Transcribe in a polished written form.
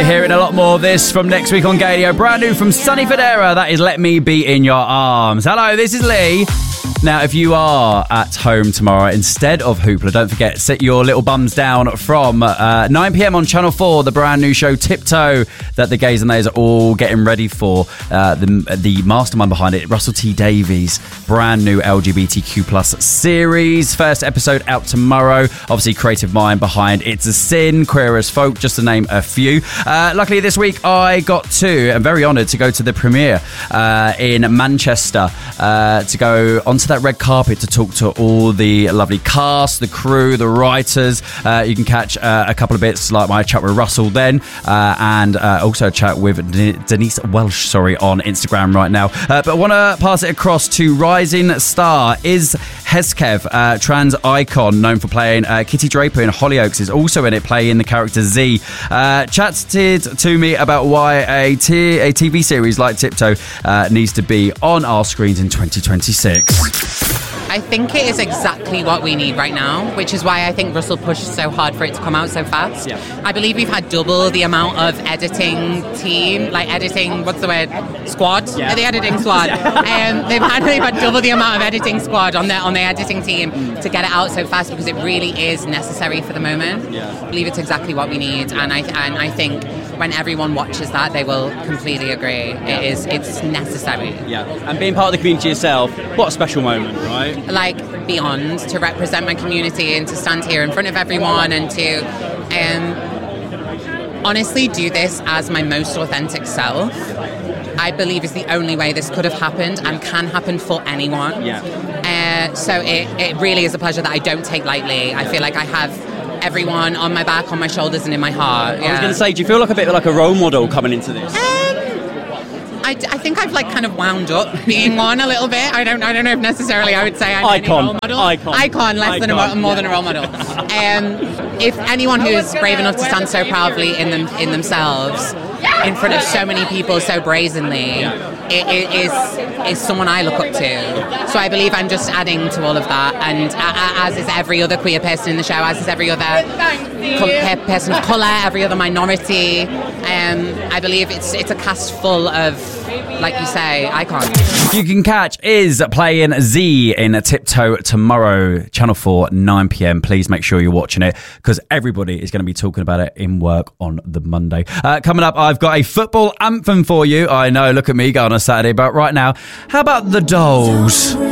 be hearing a lot more of this from next week on Gadio. Brand new from Sonny Fodera. That is Let Me Be In Your Arms. Hello, this is Lee. Now, if you are at home tomorrow, instead of Hoopla, don't forget, sit your little bums down from 9 p.m. on Channel 4, the brand new show Tiptoe that the gays and theys are all getting ready for. The mastermind behind it, Russell T Davies, brand new LGBTQ plus series. First episode out tomorrow. Obviously, creative mind behind It's a Sin, Queer as Folk, just to name a few. Luckily, this week I got I'm very honoured to go to the premiere in Manchester to go onto that red carpet to talk to all the lovely cast, the crew, the writers. You can catch a couple of bits like my chat with Russell then, and also a chat with Denise Welsh, on Instagram right now. But I want to pass it across to rising star Iz Hezkev, trans icon known for playing Kitty Draper in Hollyoaks, is also in it playing the character Z. Chatted to me about why a TV series like Tiptoe needs to be on our screens in 2026. I think it is exactly what we need right now, which is why I think Russell pushed so hard for it to come out so fast. Yeah. I believe we've had double the amount of editing team, squad? Yeah. The editing squad. They've had double the amount of editing squad on the editing team to get it out so fast because it really is necessary for the moment. Yeah. I believe it's exactly what we need, and I think when everyone watches that, they will completely agree. Yeah. It's necessary. Yeah, and being part of the community yourself, what a special moment, right? Like, beyond, to represent my community and to stand here in front of everyone and to honestly do this as my most authentic self, I believe is the only way this could have happened and can happen for anyone. Yeah. So it really is a pleasure that I don't take lightly. I feel like I have everyone on my back, on my shoulders, and in my heart. Yeah. I was going to say, do you feel like a bit like a role model coming into this? I think I've kind of wound up being one a little bit. I don't know if necessarily I would say I'm any role model. Icon, more than a role model. If anyone who's brave enough to stand so proudly in themselves, in front of so many people so brazenly, it is someone I look up to. So I believe I'm just adding to all of that, and as is every other queer person in the show, as is every other person of colour, every other minority. I believe it's a cast full of, like you say, icons. You can catch Iz playing Z in Tiptoe tomorrow, Channel 4, 9 p.m. Please make sure you're watching it because everybody is going to be talking about it in work on the Monday. Coming up, I've got a football anthem for you. I know, look at me going on a Saturday, but right now, how about the Dolls?